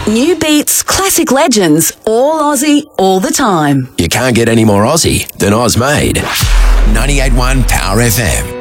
New beats, classic legends, all Aussie, all the time. You can't get any more Aussie than Oz Made. 98.1 Power FM.